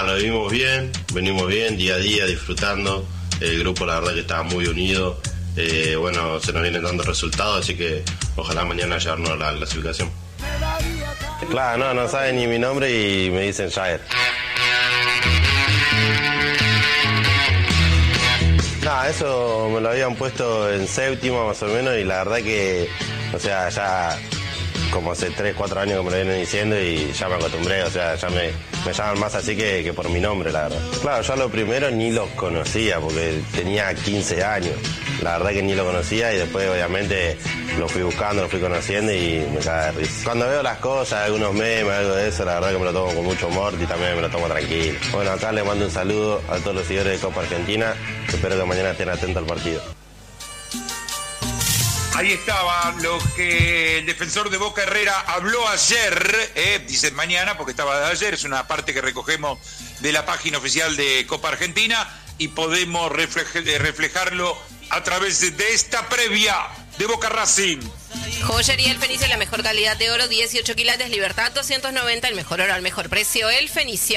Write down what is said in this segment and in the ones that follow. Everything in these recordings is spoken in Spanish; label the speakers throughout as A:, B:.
A: lo vivimos bien, venimos bien, día a día, disfrutando. El grupo la verdad que estaba muy unido. Bueno, se nos vienen dando resultados, así que ojalá mañana llevarnos la clasificación. Claro, no saben ni mi nombre y me dicen Jair. Eso me lo habían puesto en séptimo más o menos y la verdad que, o sea, ya como hace 3, 4 años que me lo vienen diciendo y ya me acostumbré, o sea, ya me llaman más así que por mi nombre, la verdad. Claro, yo a lo primero ni los conocía porque tenía 15 años, la verdad que ni lo conocía y después obviamente lo fui buscando, lo fui conociendo y me caga de risa. Cuando veo las cosas, algunos memes, algo de eso, la verdad que me lo tomo con mucho humor y también me lo tomo tranquilo. Bueno, acá les mando un saludo a todos los seguidores de Copa Argentina, espero que mañana estén atentos al partido.
B: Ahí estaba lo que el defensor de Boca Herrera habló ayer, dicen mañana porque estaba de ayer, es una parte que recogemos de la página oficial de Copa Argentina y podemos reflejarlo a través de esta previa de Boca Racing.
C: Joyería El Fenicio, la mejor calidad de oro, 18 quilates, Libertad 290, el mejor oro al mejor precio, El Fenicio.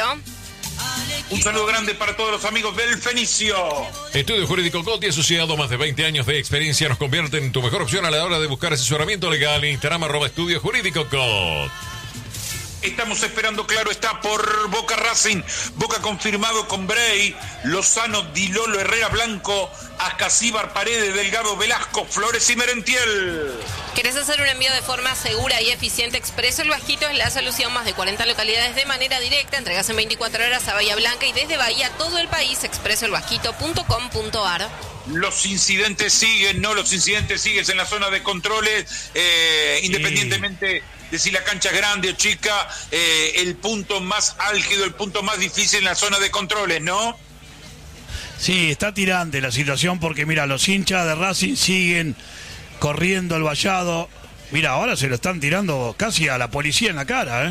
B: Un saludo grande para todos los amigos del Fenicio.
D: Estudio Jurídico Coti, asociado, más de 20 años de experiencia, nos convierte en tu mejor opción a la hora de buscar asesoramiento legal. Instagram @Estudio Jurídico Coti.
B: Estamos esperando, claro está, por Boca Racing. Boca confirmado con Bray, Lozano, Di Lolo, Herrera, Blanco, Ascasíbar, Paredes, Delgado, Velasco, Flores y Merentiel.
C: ¿Querés hacer un envío de forma segura y eficiente? Expreso El Vasquito es la solución. Más de 40 localidades de manera directa. Entregas en 24 horas a Bahía Blanca y desde Bahía todo el país. expresoelvasquito.com.ar.
B: Los incidentes siguen, ¿no? Los incidentes siguen en la zona de controles, independientemente de si la cancha es grande o chica, el punto más álgido, el punto más difícil en la zona de controles, ¿no?
E: Sí, está tirante la situación porque, mira, los hinchas de Racing siguen corriendo el vallado. Mira, ahora se lo están tirando casi a la policía en la cara, ¿eh?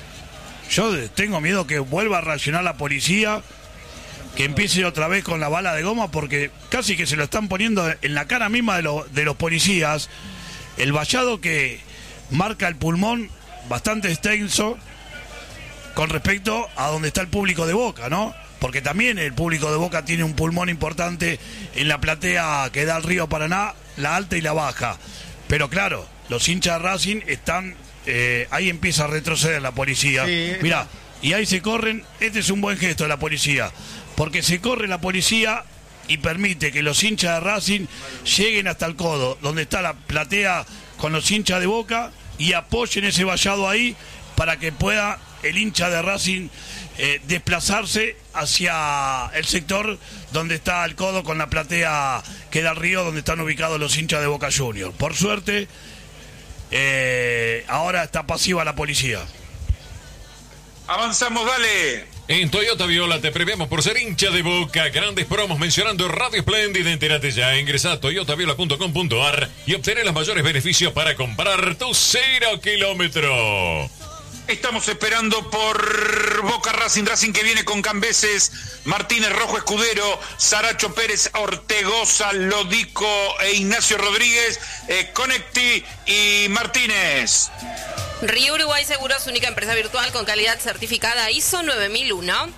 E: Yo tengo miedo que vuelva a reaccionar la policía, que empiece otra vez con la bala de goma, porque casi que se lo están poniendo en la cara misma de los policías. El vallado que marca el pulmón bastante extenso con respecto a donde está el público de Boca, ¿no? Porque también el público de Boca tiene un pulmón importante en la platea que da al río Paraná, la alta y la baja. Pero claro, los hinchas de Racing están, ahí empieza a retroceder la policía. Sí. Mirá, y ahí se corren, este es un buen gesto de la policía, porque se corre la policía y permite que los hinchas de Racing lleguen hasta el codo, donde está la platea con los hinchas de Boca, y apoyen ese vallado ahí para que pueda el hincha de Racing desplazarse hacia el sector donde está el codo con la platea que da al río, donde están ubicados los hinchas de Boca Juniors. Por suerte, ahora está pasiva la policía.
B: Avanzamos, dale.
D: En Toyota Viola te premiamos por ser hincha de Boca. Grandes promos mencionando Radio Espléndida. Entérate ya. Ingresá a toyotaviola.com.ar y obtener los mayores beneficios para comprar tu 0 kilómetro.
B: Estamos esperando por Boca Racing que viene con Cambeses, Martínez, Rojo, Escudero, Saracho, Pérez, Ortegoza, Lodico e Ignacio Rodríguez, Conecti y Martínez.
C: Río Uruguay Seguros, única empresa virtual con calidad certificada ISO 9001.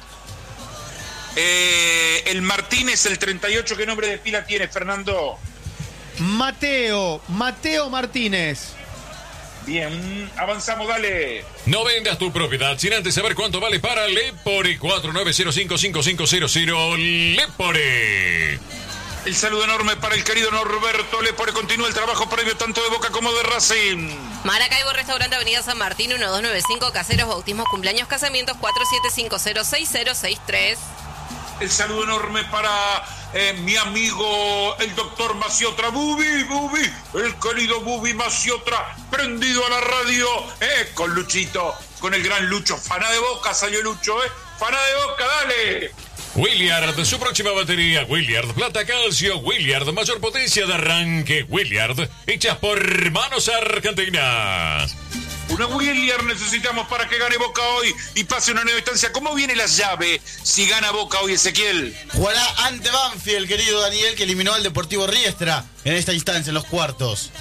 B: El Martínez, el 38, ¿qué nombre de pila tiene, Fernando?
F: Mateo Martínez.
B: Bien, avanzamos, dale.
D: No vendas tu propiedad sin antes saber cuánto vale para Lepore. 49055500 Lepore.
B: El saludo enorme para el querido Norberto Lepore. Continúa el trabajo previo tanto de Boca como de Racing.
C: Maracaibo, Restaurante Avenida San Martín, 1295, caseros, bautismos, cumpleaños, casamientos, 47506063.
B: El saludo enorme para mi amigo el doctor Maciotra, Bubi, el querido Bubi Maciotra, prendido a la radio, con Luchito, con el gran Lucho. Fana de Boca salió Lucho, Fana de Boca, dale.
D: Williard, su próxima batería. Williard, plata calcio. Williard, mayor potencia de arranque. Williard, hechas por manos argentinas.
B: Una Williard necesitamos para que gane Boca hoy y pase una nueva instancia. ¿Cómo viene la llave si gana Boca hoy, Ezequiel?
G: Jugará ante Banfield, querido Daniel, que eliminó al Deportivo Riestra en esta instancia, en los cuartos.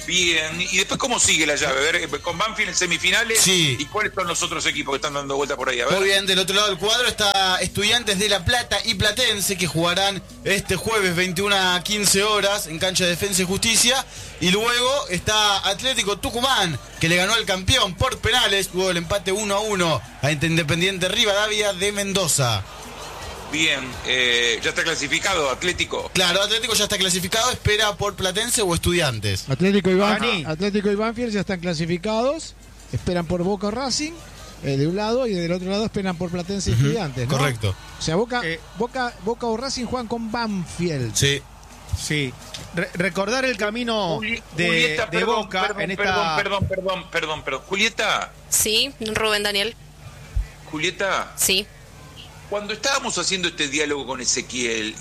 B: Bien, y después ¿cómo sigue la llave? A ver, con Banfield en semifinales.
G: Sí.
B: ¿Y cuáles son los otros equipos que están dando vuelta por ahí? A ver.
G: Muy bien, del otro lado del cuadro está Estudiantes de La Plata y Platense, que jugarán este jueves 21 a 15 horas en cancha de Defensa y Justicia. Y luego está Atlético Tucumán, que le ganó al campeón por penales, luego el empate 1-1 a Independiente Rivadavia de Mendoza.
B: Bien, ya está clasificado Atlético.
G: Claro, Atlético ya está clasificado, espera por Platense o Estudiantes.
H: Atlético y Banfield ya están clasificados, esperan por Boca o Racing, de un lado, y del otro lado esperan por Platense y Estudiantes, ¿no?
G: Correcto.
H: O sea, Boca o Racing juegan con Banfield.
G: Sí.
F: Sí. Recordar el camino
B: Julieta,
F: de Boca en esta...
B: Perdón. Julieta.
C: Sí, Rubén Daniel.
B: Julieta.
C: Sí.
B: Cuando estábamos haciendo este diálogo con Ezequiel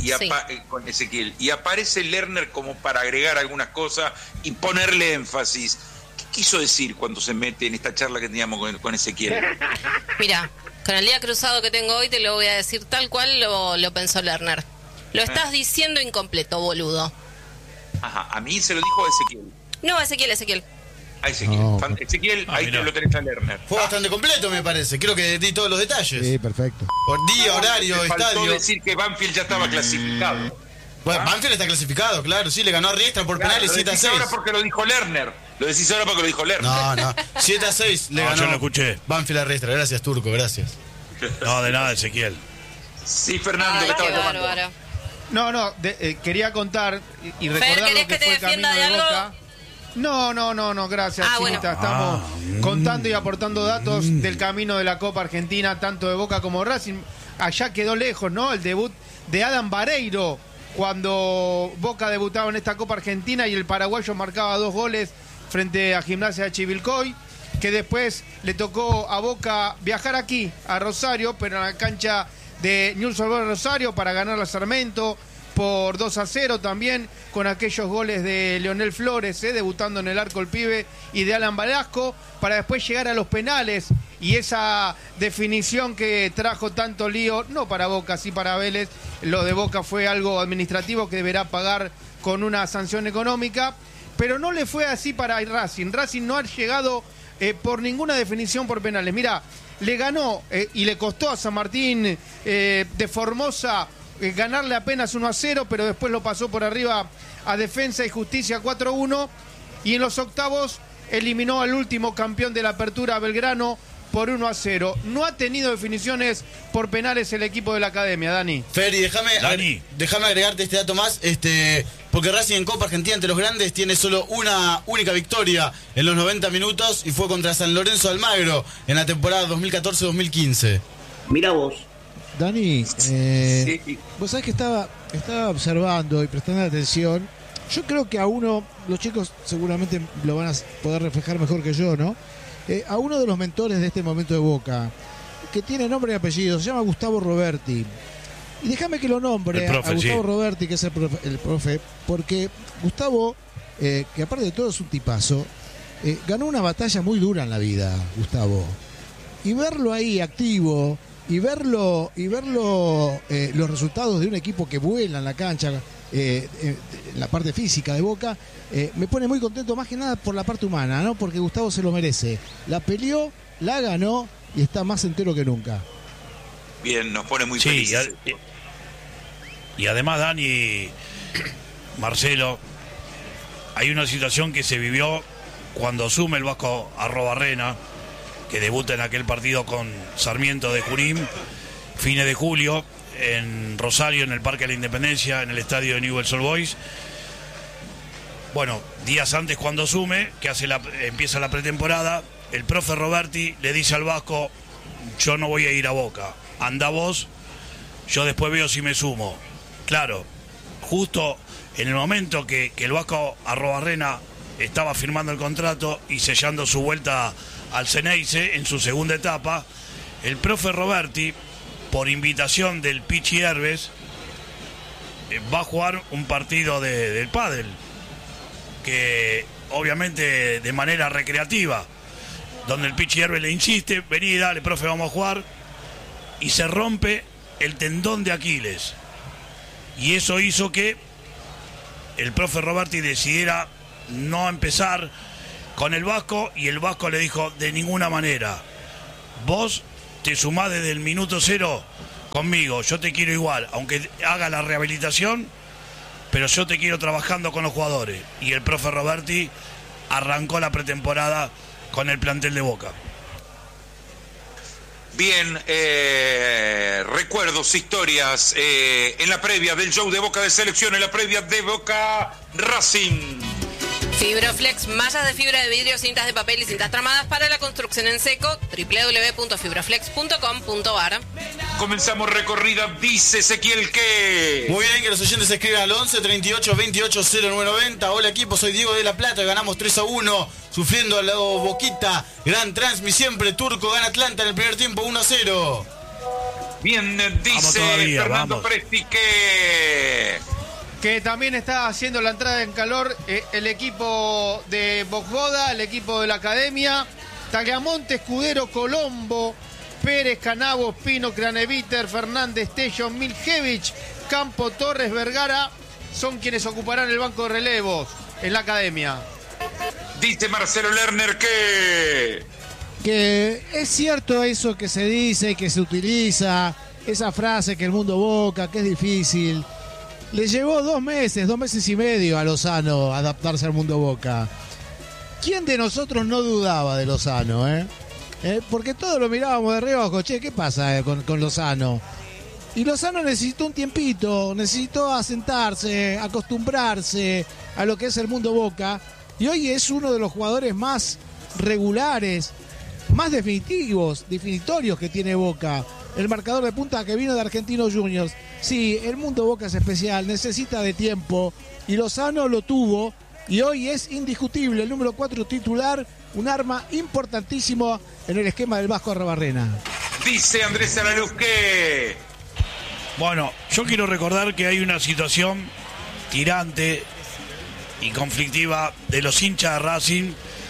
B: y aparece Lerner como para agregar algunas cosas y ponerle énfasis, ¿qué quiso decir cuando se mete en esta charla que teníamos con Ezequiel?
C: Mira, con el día cruzado que tengo hoy te lo voy a decir tal cual lo pensó Lerner. Lo estás diciendo incompleto, boludo.
B: Ajá, a mí se lo dijo a Ezequiel.
C: No, Ezequiel.
B: A Ezequiel. Ezequiel, ahí te lo tenés a Lerner.
G: Fue bastante completo, me parece. Creo que di todos los detalles.
H: Sí, perfecto.
G: Por día, horario,
B: me faltó
G: estadio.
B: decir que Banfield ya estaba clasificado.
G: Bueno, Banfield está clasificado, claro. Sí, le ganó a Riestra por penales 7-6.
B: Ahora porque lo dijo Lerner. Lo decís ahora porque lo dijo Lerner.
G: No. 7-6 le ganó.
E: Yo lo escuché.
G: Banfield a Riestra. Gracias, Turco, gracias.
E: No, de nada, Ezequiel.
B: Sí, Fernando,
C: Ay,
B: que estaba
C: qué
B: tomando.
C: bárbaro.
F: No, quería contar y
C: Fer,
F: recordar
C: ¿querés
F: lo que
C: que te
F: fue el camino
C: defienda de
F: de
C: algo?
F: Boca. No, gracias,
C: Ah, bueno.
F: Chinita. Estamos contando y aportando datos del camino de la Copa Argentina, tanto de Boca como Racing. Allá quedó lejos, ¿no? El debut de Adam Vareiro, cuando Boca debutaba en esta Copa Argentina y el paraguayo marcaba 2 goles frente a Gimnasia de Chivilcoy, que después le tocó a Boca viajar aquí, a Rosario, pero en la cancha de Newell's Old Boys Rosario para ganar a Sarmiento por 2-0 también, con aquellos goles de Leonel Flores, debutando en el arco el pibe, y de Alan Velasco, para después llegar a los penales, y esa definición que trajo tanto lío, no para Boca, sí para Vélez. Lo de Boca fue algo administrativo que deberá pagar con una sanción económica, pero no le fue así para Racing. Racing no ha llegado por ninguna definición por penales. Mira, le ganó y le costó a San Martín de Formosa ganarle apenas 1-0, pero después lo pasó por arriba a Defensa y Justicia 4-1, y en los octavos eliminó al último campeón de la Apertura, Belgrano, por 1-0. No ha tenido definiciones por penales el equipo de la Academia, Dani.
G: Feri, déjame agregarte este dato más, porque Racing en Copa Argentina ante los grandes tiene solo una única victoria en los 90 minutos, y fue contra San Lorenzo Almagro en la temporada 2014-2015.
I: Mira vos.
H: Dani,
B: Sí.
H: vos sabés que estaba observando y prestando atención. Yo creo que a uno, los chicos seguramente lo van a poder reflejar mejor que yo, ¿no? A uno de los mentores de este momento de Boca, que tiene nombre y apellido, se llama Gustavo Roberti. Y déjame que lo nombre
E: El profe,
H: a Gustavo
E: sí.
H: Roberti, que es el profe, porque Gustavo, que aparte de todo es un tipazo, ganó una batalla muy dura en la vida, Gustavo. Y verlo ahí activo, y verlo los resultados de un equipo que vuela en la cancha, en la parte física de Boca, me pone muy contento, más que nada por la parte humana, ¿no? Porque Gustavo se lo merece. La peleó, la ganó y está más entero que nunca.
B: Bien, nos pone muy
E: Sí,
B: felices.
E: y además, Dani, Marcelo, hay una situación que se vivió cuando asume el Vasco Arrobarrena, que debuta en aquel partido con Sarmiento de Junín, fines de julio, en Rosario, en el Parque de la Independencia, en el estadio de Newell's Old Boys. Bueno, días antes, cuando asume, que empieza la pretemporada, el profe Roberti le dice al Vasco: yo no voy a ir a Boca, anda vos, yo después veo si me sumo. Claro, justo en el momento que el Vasco Arrobarrena estaba firmando el contrato y sellando su vuelta al Ceneice en su segunda etapa, el profe Roberti, por invitación del Pichi Herbes, va a jugar un partido del pádel, que obviamente de manera recreativa, donde el Pichi Herbes le insiste: vení, dale, profe, vamos a jugar, y se rompe el tendón de Aquiles. Y eso hizo que el profe Roberti decidiera no empezar con el Vasco, y el Vasco le dijo: de ninguna manera, vos te sumás desde el minuto 0 conmigo, yo te quiero igual, aunque haga la rehabilitación, pero yo te quiero trabajando con los jugadores. Y el profe Roberti arrancó la pretemporada con el plantel de Boca.
B: Bien, recuerdos, historias en la previa del show de Boca de Selección, en la previa de Boca Racing.
C: Fibroflex, mallas de fibra de vidrio, cintas de papel y cintas tramadas para la construcción en seco. www.fibroflex.com.ar.
B: Comenzamos recorrida, dice Ezequiel que...
G: Muy bien, que los oyentes se escriban al 11 38 28 0990. Hola equipo, soy Diego de La Plata y ganamos 3-1, sufriendo al lado Boquita. Gran Transmi siempre, Turco gana Atlanta en el primer tiempo 1-0.
B: Bien, dice Fernando Presti
F: que también está haciendo la entrada en calor el equipo de Bogboda, el equipo de la Academia, Tagliamonte, Escudero, Colombo, Pérez, Canavo, Pino, Craneviter, Fernández, Tello, Miljevich, Campo, Torres, Vergara, son quienes ocuparán el banco de relevos en la Academia.
B: Dice Marcelo Lerner que
H: es cierto eso que se dice, que se utiliza, esa frase que el mundo Boca, que es difícil. Le llevó 2 meses y medio a Lozano adaptarse al mundo Boca. ¿Quién de nosotros no dudaba de Lozano, porque todos lo mirábamos de reojo. Che, ¿qué pasa con Lozano? Y Lozano necesitó un tiempito, necesitó asentarse, acostumbrarse a lo que es el mundo Boca. Y hoy es uno de los jugadores más regulares, más definitorios que tiene Boca. El marcador de punta que vino de Argentinos Juniors. Sí, el mundo Boca es especial, necesita de tiempo, y Lozano lo tuvo, y hoy es indiscutible el número 4 titular, un arma importantísimo en el esquema del Vasco Arrobarrena.
B: Dice Andrés Alaluz que...
E: Bueno, yo quiero recordar que hay una situación tirante y conflictiva de los hinchas de Racing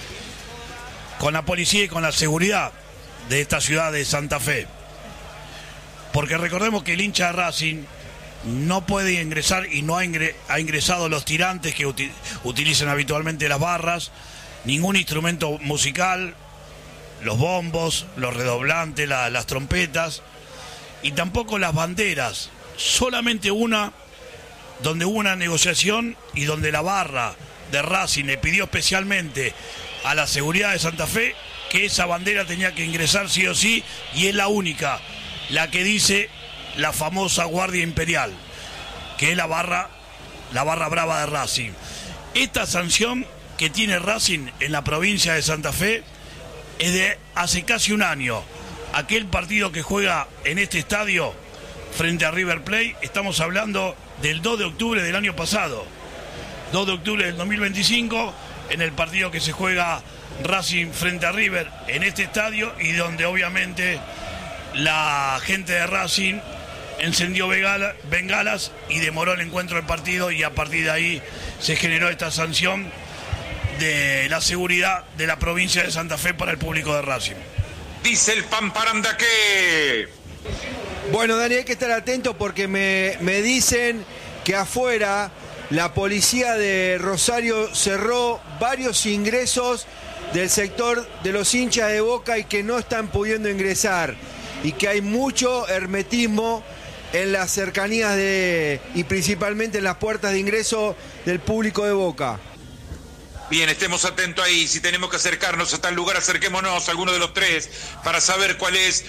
E: con la policía y con la seguridad de esta ciudad de Santa Fe. Porque recordemos que el hincha de Racing no puede ingresar y no ha ingresado los tirantes que utilizan habitualmente las barras, ningún instrumento musical, los bombos, los redoblantes, las trompetas, y tampoco las banderas. Solamente una donde hubo una negociación y donde la barra de Racing le pidió especialmente a la seguridad de Santa Fe que esa bandera tenía que ingresar sí o sí, y es la única, la que dice la famosa Guardia Imperial, que es la barra brava de Racing. Esta sanción que tiene Racing en la provincia de Santa Fe es de hace casi un año. Aquel partido que juega en este estadio frente a River Plate, estamos hablando del 2 de octubre del año pasado, 2 de octubre del 2025, en el partido que se juega Racing frente a River en este estadio, y donde obviamente la gente de Racing encendió bengalas y demoró el encuentro del partido, y a partir de ahí se generó esta sanción de la seguridad de la provincia de Santa Fe para el público de Racing.
B: Dice el Pamparanda que...
I: Bueno, Dani, hay que estar atento porque me dicen que afuera la policía de Rosario cerró varios ingresos del sector de los hinchas de Boca y que no están pudiendo ingresar, y que hay mucho hermetismo en las cercanías y principalmente en las puertas de ingreso del público de Boca.
B: Bien, estemos atentos ahí. Si tenemos que acercarnos a tal lugar, acerquémonos a alguno de los tres para saber cuál es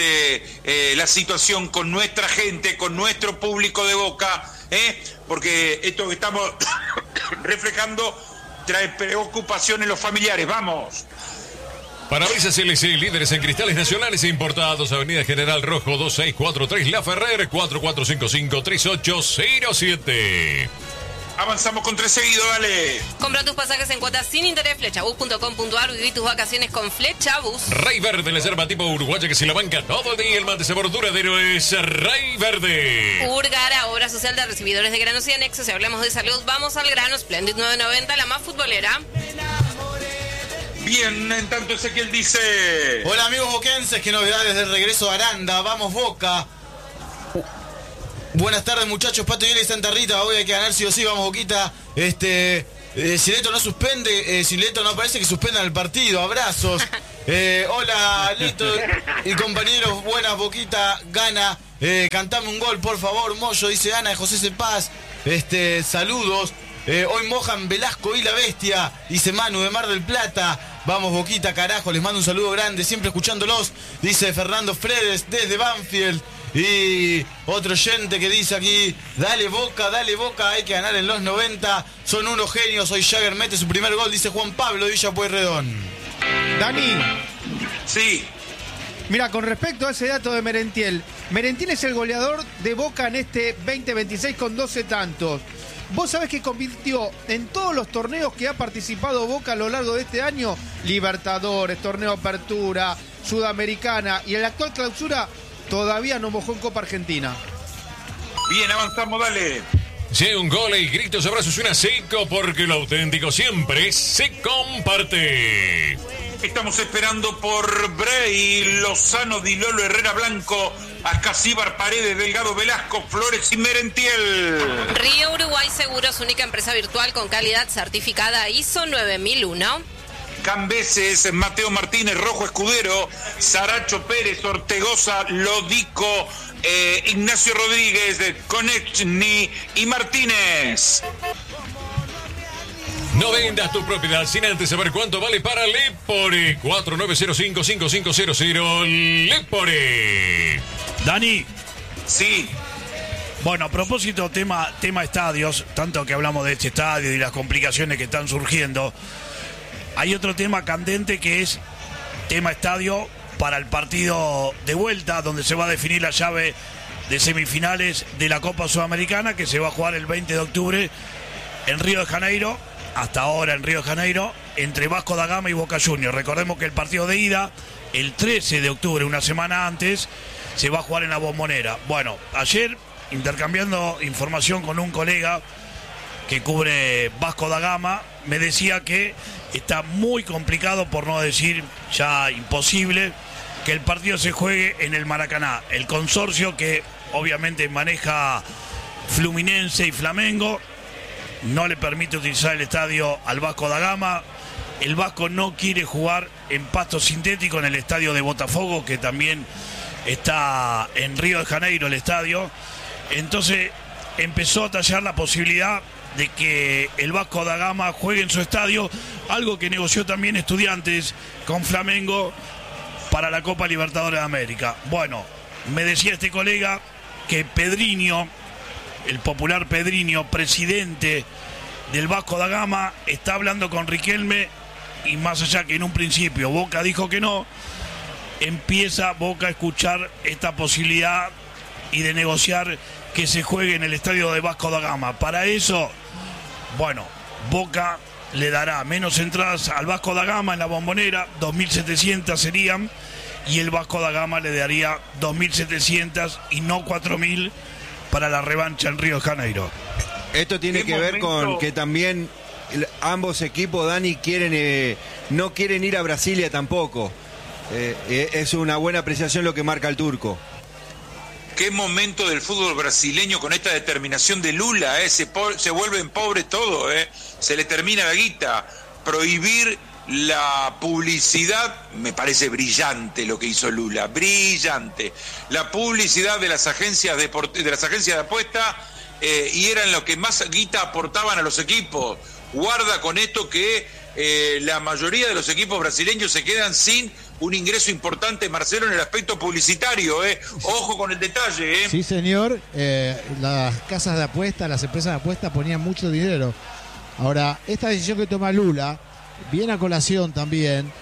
B: la situación con nuestra gente, con nuestro público de Boca, porque esto que estamos reflejando trae preocupación en los familiares. ¡Vamos!
D: Parabrisas LC, líderes en cristales nacionales e importados. Avenida General Rojo 2643, La Ferrer, 4455-3807.
B: Avanzamos con 3 seguidos, dale.
C: Compra tus pasajes en cuotas sin interés, flechabus.com.ar, viví tus vacaciones con Flechabus.
D: Rey Verde, la yerba tipo uruguaya que se la banca todo el día. El mate sabor duradero es Rey Verde.
C: Urgara, obra social de recibidores de granos y anexos. Si hablamos de salud, vamos al grano. Splendid 990, la más futbolera.
B: Bien, en tanto Ezequiel dice...
G: Hola amigos boquenses, qué novedades del regreso a Aranda. Vamos Boca. Buenas tardes muchachos, Pato y Santa Rita. Hoy hay que ganar sí o sí, vamos Boquita. Si Leto no suspende, si Leto no aparece, que suspendan el partido. Abrazos. Hola, Leto y compañeros, buenas, Boquita gana. Cantame un gol, por favor, Moyo, dice Ana de José Cepaz. Saludos. Hoy mojan Velasco y la Bestia, dice Manu de Mar del Plata. Vamos, Boquita, carajo, les mando un saludo grande, siempre escuchándolos, dice Fernando Fredes desde Banfield. Y otro oyente que dice aquí, dale Boca, hay que ganar en los 90, son unos genios, hoy Jagger mete su primer gol, dice Juan Pablo de Villa Pueyrredón.
F: Dani.
B: Sí.
F: Mira, con respecto a ese dato de Merentiel es el goleador de Boca en este 2026 con 12 tantos. Vos sabés que convirtió en todos los torneos que ha participado Boca a lo largo de este año, Libertadores, Torneo Apertura, Sudamericana y en la actual clausura, todavía no mojó en Copa Argentina.
B: Bien, avanzamos, dale.
D: Sí, un gol y gritos, abrazos, suena seco porque lo auténtico siempre se comparte.
B: Estamos esperando por Bray, Lozano, Di Lolo, Herrera Blanco, Ascasíbar, Paredes, Delgado, Velasco, Flores y Merentiel.
C: Río Uruguay Seguros, única empresa virtual con calidad certificada ISO 9001.
B: Cambeses, Mateo Martínez, Rojo Escudero, Saracho Pérez, Ortegoza, Lodico, Ignacio Rodríguez, Konechny y Martínez.
D: No vendas tu propiedad sin antes saber cuánto vale para Lepore. 4905-5500 Lepore.
E: Dani.
B: Sí.
E: Bueno, a propósito, tema estadios, tanto que hablamos de este estadio y las complicaciones que están surgiendo, hay otro tema candente que es tema estadio para el partido de vuelta, donde se va a definir la llave de semifinales de la Copa Sudamericana, que se va a jugar el 20 de octubre en Río de Janeiro. Hasta ahora en Río de Janeiro, entre Vasco da Gama y Boca Juniors. Recordemos que el partido de ida, el 13 de octubre, una semana antes, se va a jugar en la Bombonera. Bueno, ayer, intercambiando información con un colega que cubre Vasco da Gama, me decía que está muy complicado, por no decir ya imposible, que el partido se juegue en el Maracaná. El consorcio que obviamente maneja Fluminense y Flamengo no le permite utilizar el estadio al Vasco da Gama. El Vasco no quiere jugar en pasto sintético en el estadio de Botafogo, que también está en Río de Janeiro el estadio. Entonces empezó a tallar la posibilidad de que el Vasco da Gama juegue en su estadio, algo que negoció también Estudiantes con Flamengo para la Copa Libertadores de América. Bueno, me decía este colega que Pedrinho, el popular Pedrinho, presidente del Vasco da Gama, está hablando con Riquelme, y más allá que en un principio Boca dijo que no, empieza Boca a escuchar esta posibilidad y de negociar que se juegue en el estadio de Vasco da Gama. Para eso, bueno, Boca le dará menos entradas al Vasco da Gama en la Bombonera, 2.700 serían, y el Vasco da Gama le daría 2.700 y no 4.000 para la revancha en Río de Janeiro.
I: Esto tiene que ver con que también ambos equipos, Dani, no quieren ir a Brasilia tampoco. Es una buena apreciación lo que marca el turco.
B: Qué momento del fútbol brasileño con esta determinación de Lula, se vuelven pobres todos, se le termina la guita. Prohibir la publicidad, me parece brillante lo que hizo Lula, brillante. La publicidad de las agencias de apuesta, y eran los que más guita aportaban a los equipos. Guarda con esto que la mayoría de los equipos brasileños se quedan sin un ingreso importante, Marcelo, en el aspecto publicitario. Ojo con el detalle.
H: Sí, señor. Las casas de apuesta, las empresas de apuesta ponían mucho dinero. Ahora, esta decisión que toma Lula viene a colación también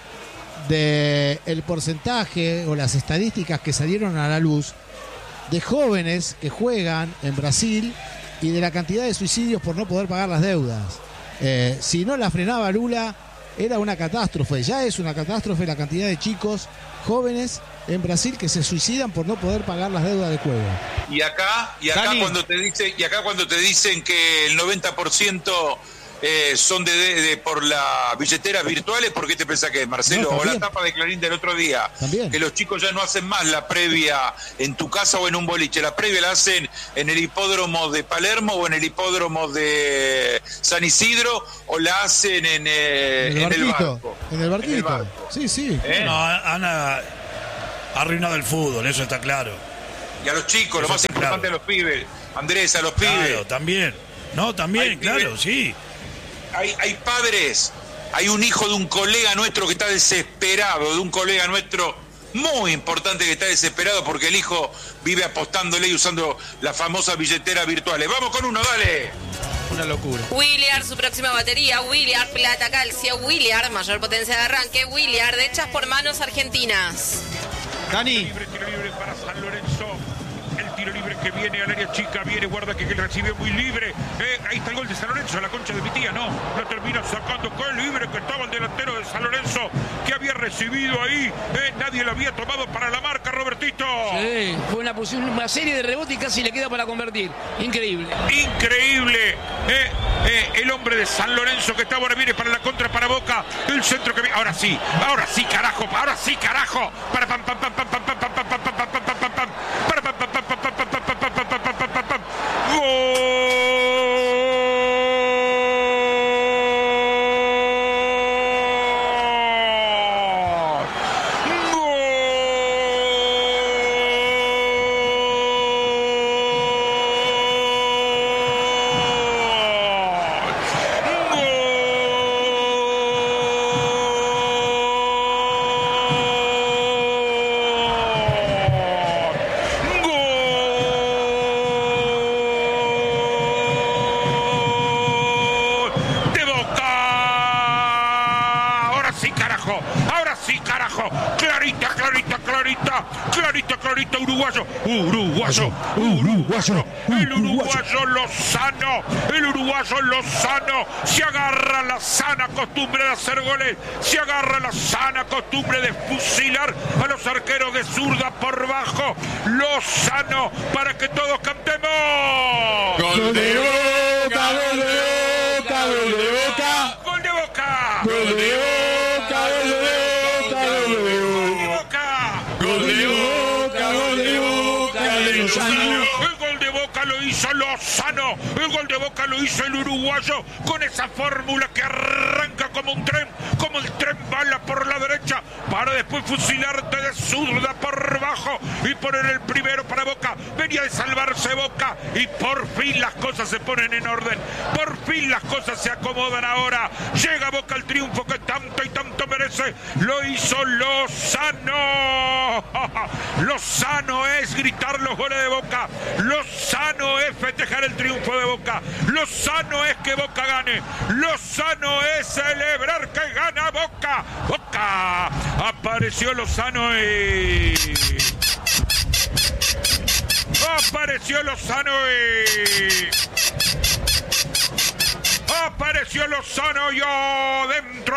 H: de el porcentaje o las estadísticas que salieron a la luz de jóvenes que juegan en Brasil y de la cantidad de suicidios por no poder pagar las deudas. Si no la frenaba Lula, era una catástrofe. Ya es una catástrofe la cantidad de chicos jóvenes en Brasil que se suicidan por no poder pagar las deudas de juego.
B: Y acá cuando te dicen que el 90% son por las billeteras virtuales. ¿Por qué te pensás que es, Marcelo? O la tapa de Clarín del otro día.
H: También.
B: Que los chicos ya no hacen más la previa en tu casa o en un boliche. La previa la hacen en el hipódromo de Palermo o en el hipódromo de San Isidro, o la hacen en el barco.
H: En el barquito. Sí.
E: No, han arruinado el fútbol, eso está claro.
B: Y a los chicos, lo más importante, a los pibes. Andrés, a los
E: Claro,
B: pibes.
E: también. No, también,
B: Hay
E: claro,
B: pibes.
E: sí.
B: Hay padres, hay un hijo de un colega nuestro que está desesperado, de un colega nuestro muy importante que está desesperado porque el hijo vive apostándole y usando las famosas billeteras virtuales. Vamos con uno, dale.
F: Una locura.
C: Williard, su próxima batería. Williard, plata, calcio. Williard, mayor potencia de arranque. Williard, hechas por manos argentinas.
F: Dani.
J: Tiro libre para San Lorenzo. El tiro libre que viene al área chica, viene, guarda que recibe muy libre. Ahí está el gol de San Lorenzo, la concha de mi tía, no. Lo termina sacando con el libre que estaba el delantero de San Lorenzo, que había recibido ahí. Nadie lo había tomado para la marca, Robertito.
K: Sí, fue una serie de rebotes y casi le queda para convertir. Increíble.
J: Increíble. El hombre de San Lorenzo que está ahora viene para la contra para Boca. El centro que viene. Ahora sí, carajo. Para pam pam pam pam pam pam pam pam pam pam pam pam pam pam. Para pam pam pam pam pam pam pam pam pam pam pam pam pam. ¡Gol! Clarita, el uruguayo Lozano se agarra la sana costumbre de hacer goles, se agarra la sana costumbre de fusilar a los arqueros de zurda por bajo. Lozano, para que todos cantemos.
D: Gol de Boca,
J: gol de Boca, gol de Boca, gol de Boca,
D: gol de Boca, gol de Boca, gol de Boca, gol de Boca, gol de Boca, de Lozano.
J: El gol de Boca lo hizo Lozano, el gol de Boca lo hizo el uruguayo con esa fórmula que arranca como un tren, como el tren bala por la derecha para después fusilarte de zurda por bajo y poner el primero para Boca. Venía de salvarse Boca y por fin las cosas se ponen en orden, por fin las cosas se acomodan ahora. Llega Boca al triunfo que tanto y tanto merece, lo hizo Lozano. Lozano es gritar los goles de Boca, Lozano es festejar el triunfo de Boca, Lozano es que Boca gane, Lozano es celebrar que gana Boca. Boca, apareció Lozano y... apareció Lozano y... apareció Lozano y adentro,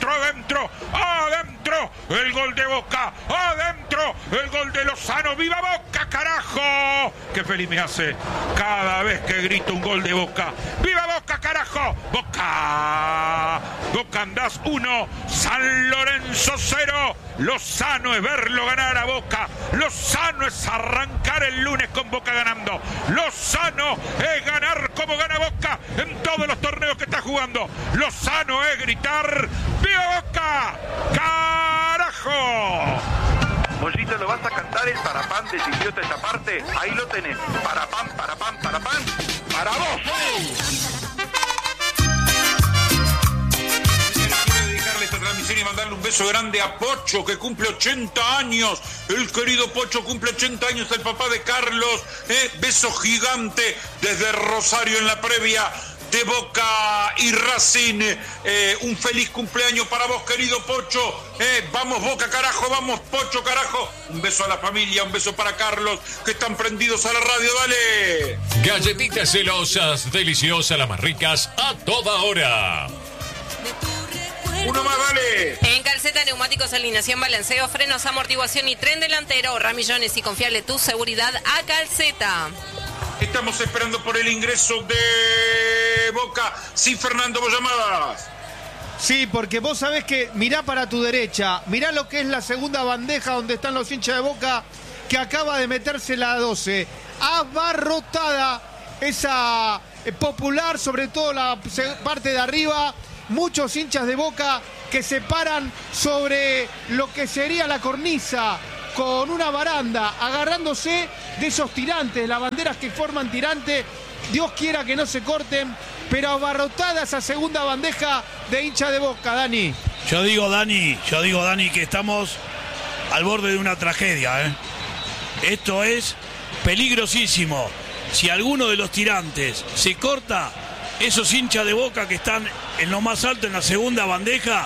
J: el gol de Boca, adentro, el gol de Lozano. ¡Viva Boca, carajo! Qué feliz me hace cada vez que grito un gol de Boca. ¡Viva Boca, carajo! Boca, Boca andás 1, San Lorenzo 0. Lozano es verlo ganar a Boca, Lozano es arrancar el lunes con Boca ganando, Lozano es ganar como gana Boca en todos los torneos que está jugando, Lozano es gritar ¡viva Boca! ¡Carajo!
L: Mollito, ¿lo vas a cantar el parapán de Idiota esa parte? Ahí lo tenés. Parapán, para vos.
B: Esta transmisión y mandarle un beso grande a Pocho, que cumple 80 años. El querido Pocho cumple 80 años, el papá de Carlos. Beso gigante desde Rosario en la previa de Boca y Racing. Un feliz cumpleaños para vos, querido Pocho. Vamos Boca, carajo, vamos Pocho, carajo. Un beso a la familia, un beso para Carlos, que están prendidos a la radio, dale.
D: Galletitas celosas, deliciosas, las más ricas, a toda hora.
B: Uno más, dale.
C: En Calceta, neumáticos, alineación, balanceo, frenos, amortiguación y tren delantero. Ahorra millones y confiable tu seguridad a Calceta.
B: Estamos esperando por el ingreso de Boca. Sí, Fernando, vos llamabas.
F: Sí, porque vos sabés que mirá para tu derecha, mirá lo que es la segunda bandeja donde están los hinchas de Boca, que acaba de meterse la 12. Abarrotada esa popular, sobre todo la parte de arriba. Muchos hinchas de Boca que se paran sobre lo que sería la cornisa con una baranda, agarrándose de esos tirantes, las banderas que forman tirante. Dios quiera que no se corten, pero abarrotada esa segunda bandeja de hincha de Boca, Dani.
E: Yo digo, Dani, que estamos al borde de una tragedia, ¿eh? Esto es peligrosísimo. Si alguno de los tirantes se corta, esos hinchas de Boca que están en lo más alto, en la segunda bandeja,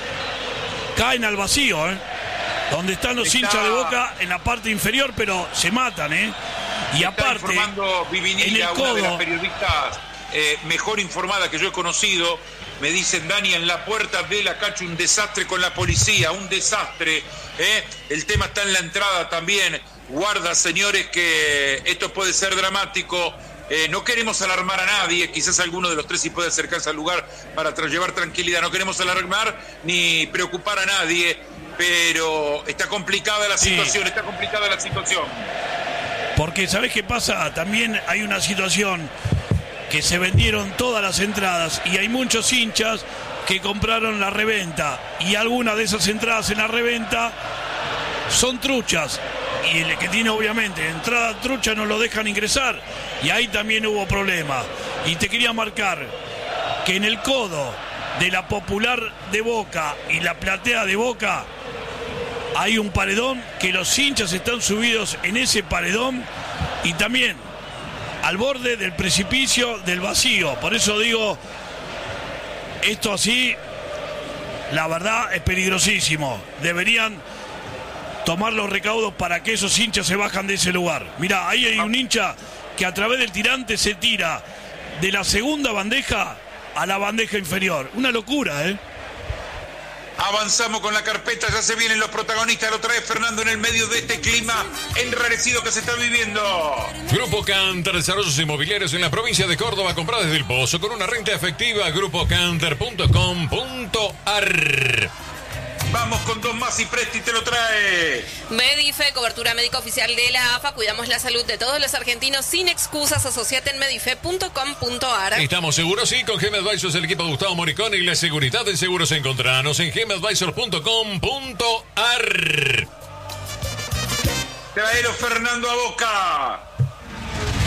E: caen al vacío, ¿eh? Donde están los hinchas de Boca en la parte inferior, pero se matan, ¿eh? Y aparte,
B: informando Vivinilla, una de las periodistas mejor informada que yo he conocido, me dicen, Dani, en la puerta de la Cacho un desastre con la policía, un desastre, el tema está en la entrada también. Guarda, señores, que esto puede ser dramático. No queremos alarmar a nadie, quizás alguno de los tres sí puede acercarse al lugar para llevar tranquilidad. No queremos alarmar ni preocupar a nadie, pero está complicada la situación, está complicada la situación.
E: Porque ¿sabés qué pasa? También hay una situación que se vendieron todas las entradas y hay muchos hinchas que compraron la reventa y algunas de esas entradas en la reventa son truchas. Y el que tiene obviamente entrada trucha no lo dejan ingresar. Y ahí también hubo problema. Y te quería marcar que en el codo de la popular de Boca y la platea de Boca hay un paredón que los hinchas están subidos en ese paredón y también al borde del precipicio del vacío. Por eso digo, esto así, la verdad es peligrosísimo. Deberían tomar los recaudos para que esos hinchas se bajan de ese lugar. Mirá, ahí hay un hincha que a través del tirante se tira de la segunda bandeja a la bandeja inferior. Una locura, ¿eh?
B: Avanzamos con la carpeta, ya se vienen los protagonistas, lo trae Fernando en el medio de este clima enrarecido que se está viviendo.
D: Grupo Canter, desarrollos inmobiliarios en la provincia de Córdoba, compra desde el Pozo con una renta efectiva, grupocanter.com.ar.
B: Vamos con dos más y Presti te lo trae.
C: Medife, cobertura médica oficial de la AFA. Cuidamos la salud de todos los argentinos sin excusas. Asociate en medife.com.ar.
D: Estamos seguros, sí, con GM Advisors, el equipo de Gustavo Moricone y la seguridad en seguros. Encontranos en gmadvisor.com.ar.
B: Traelo, Fernando, a Boca.